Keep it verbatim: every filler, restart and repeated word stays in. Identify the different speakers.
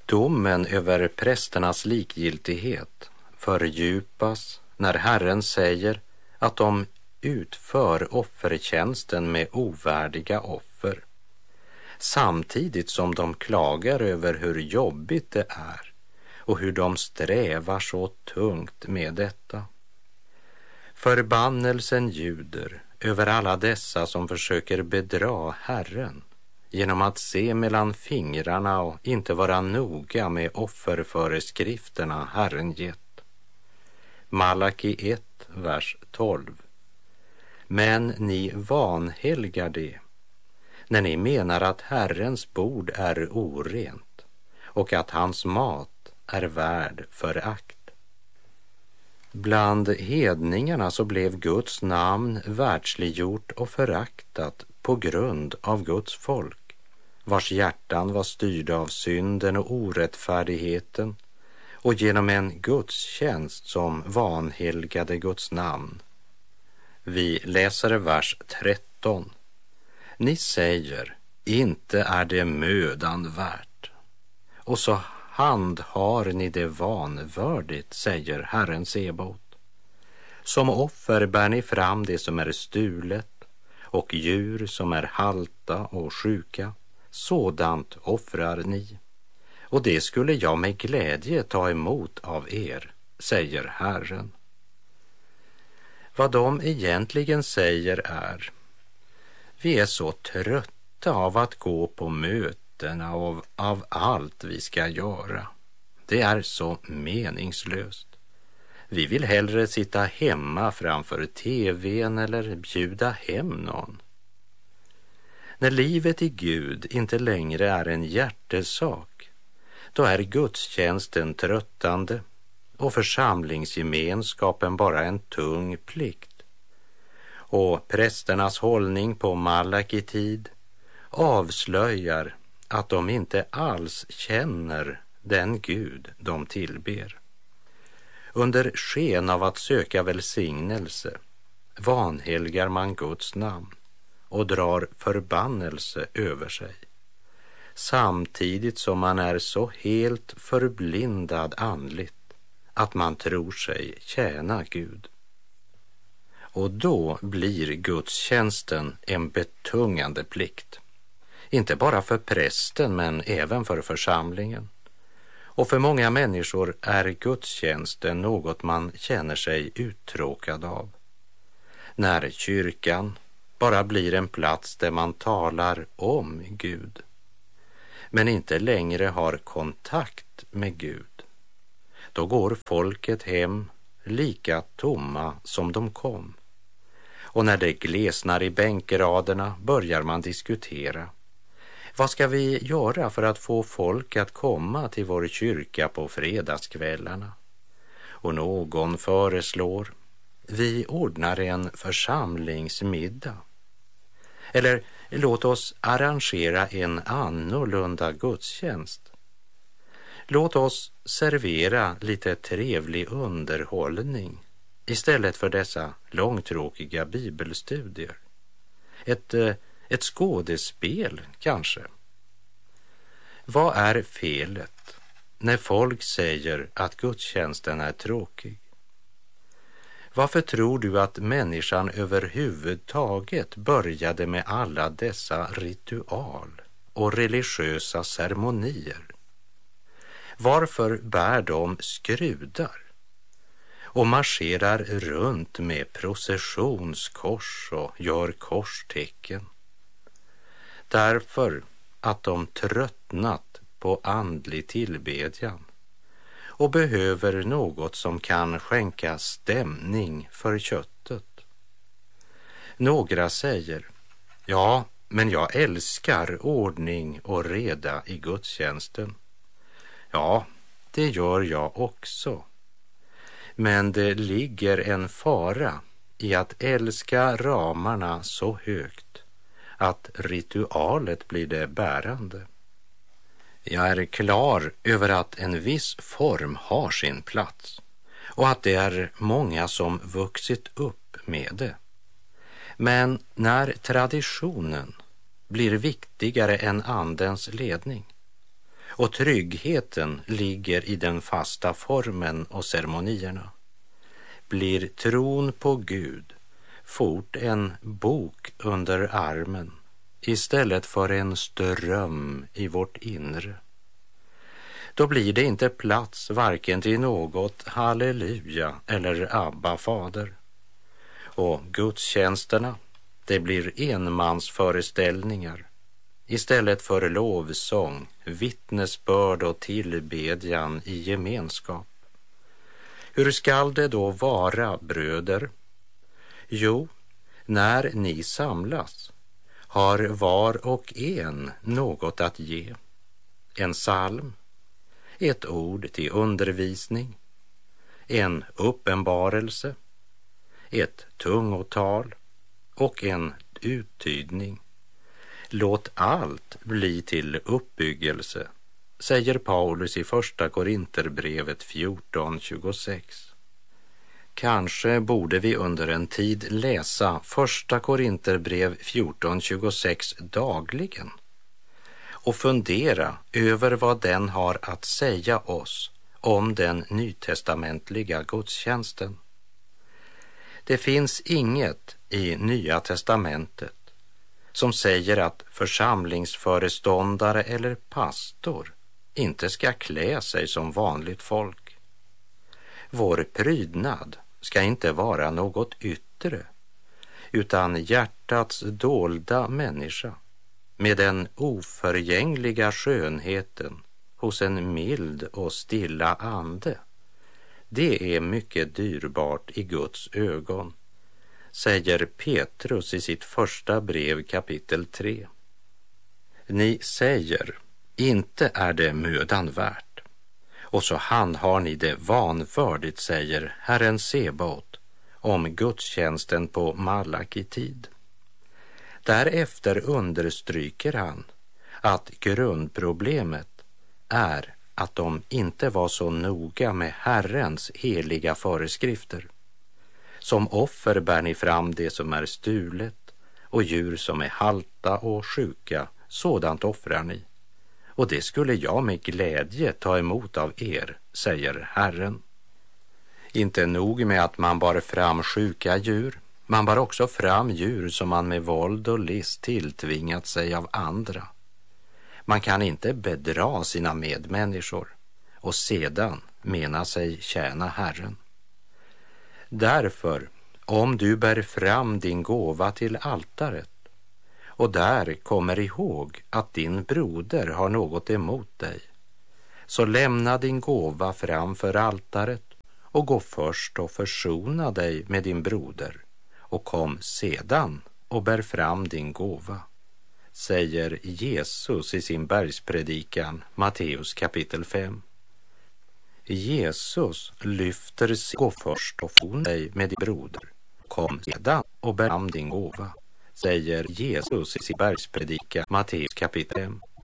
Speaker 1: Domen över prästernas likgiltighet fördjupas när Herren säger att de utför offertjänsten med ovärdiga offer, samtidigt som de klagar över hur jobbigt det är och hur de strävar så tungt med detta. Förbannelsen ljuder över alla dessa som försöker bedra Herren genom att se mellan fingrarna och inte vara noga med offerföreskrifterna Herren gett. Malaki ett, vers tolv. Men ni vanhelgar det, när ni menar att Herrens bord är orent och att hans mat är värd förakt. Bland hedningarna så blev Guds namn världsliggjort och föraktat på grund av Guds folk, vars hjärtan var styrda av synden och orättfärdigheten, och genom en gudstjänst som vanhelgade Guds namn. Vi läser vers tretton. Ni säger, inte är det mödan värt, och så handhar ni det vanvördigt, säger Herren Sebot. Som offer bär ni fram det som är stulet och djur som är halta och sjuka. Sådant offrar ni, och det skulle jag med glädje ta emot av er, säger Herren. Vad de egentligen säger är: vi är så trötta av att gå på mötena och av, av allt vi ska göra. Det är så meningslöst. Vi vill hellre sitta hemma framför tvn eller bjuda hem någon. När livet i Gud inte längre är en hjärtesak, då är gudstjänsten tröttande och församlingsgemenskapen bara en tung plikt. Och prästernas hållning på Malaki-tid avslöjar att de inte alls känner den Gud de tillber. Under sken av att söka välsignelse vanhelgar man Guds namn och drar förbannelse över sig, samtidigt som man är så helt förblindad andligt att man tror sig tjäna Gud. Och då blir gudstjänsten en betungande plikt, inte bara för prästen men även för församlingen. Och för många människor är gudstjänsten något man känner sig uttråkad av. När kyrkan bara blir en plats där man talar om Gud, men inte längre har kontakt med Gud, då går folket hem lika tomma som de kom. Och när det glesnar i bänkraderna börjar man diskutera. Vad ska vi göra för att få folk att komma till vår kyrka på fredagskvällarna? Och någon föreslår: vi ordnar en församlingsmiddag. Eller låt oss arrangera en annorlunda gudstjänst. Låt oss servera lite trevlig underhållning istället för dessa långtråkiga bibelstudier. Ett, ett skådespel kanske. Vad är felet när folk säger att gudstjänsten är tråkig? Varför tror du att människan överhuvudtaget började med alla dessa ritual och religiösa ceremonier? Varför bär de skrudar och marscherar runt med processionskors och gör korstecken? Därför att de tröttnat på andlig tillbedjan och behöver något som kan skänka stämning för köttet. Några säger: ja, men jag älskar ordning och reda i gudstjänsten. Ja, det gör jag också. Men det ligger en fara i att älska ramarna så högt att ritualet blir det bärande. Jag är klar över att en viss form har sin plats och att det är många som vuxit upp med det. Men när traditionen blir viktigare än andens ledning Och tryggheten ligger i den fasta formen och ceremonierna. Blir tron på Gud fort en bok under armen istället för en ström i vårt inre, då blir det inte plats varken till något halleluja eller Abba fader. Och gudstjänsterna, det blir enmansföreställningar istället för lovsång, vittnesbörd och tillbedjan i gemenskap. Hur skall det då vara, bröder? Jo, när ni samlas har var och en något att ge. En psalm, ett ord till undervisning, en uppenbarelse, ett tungotal och en uttydning. Låt allt bli till uppbyggelse, säger Paulus i första Korinterbrevet fjorton tjugosex. Kanske borde vi under en tid läsa första Korinterbrev fjorton tjugosex dagligen och fundera över vad den har att säga oss om den nytestamentliga gudstjänsten. Det finns inget i Nya testamentet som säger att församlingsföreståndare eller pastor inte ska klä sig som vanligt folk. Vår prydnad ska inte vara något yttre, utan hjärtats dolda människa med den oförgängliga skönheten hos en mild och stilla ande. Det är mycket dyrbart i Guds ögon, säger Petrus i sitt första brev kapitel tre. Ni säger, inte är det mödan värt, och så handhar ni det vanvördigt, säger Herren Sebaot om gudstjänsten på Malaki-tid. Därefter understryker han att grundproblemet är att de inte var så noga med Herrens heliga föreskrifter. Som offer bär ni fram det som är stulet, och djur som är halta och sjuka, sådant offrar ni. Och det skulle jag med glädje ta emot av er, säger Herren. Inte nog med att man bar fram sjuka djur, man bar också fram djur som man med våld och list tilltvingat sig av andra. Man kan inte bedra sina medmänniskor och sedan mena sig tjäna Herren. Därför, om du bär fram din gåva till altaret och där kommer ihåg att din broder har något emot dig, så lämna din gåva framför altaret och gå först och försona dig med din broder och kom sedan och bär fram din gåva, säger Jesus i sin bergspredikan, Matteus kapitel fem. Jesus lyfter sig, gå först och försona dig med din broder, kom sedan och bär fram din gåva, säger Jesus i sin bergspredikan, Matteus kapitel fem.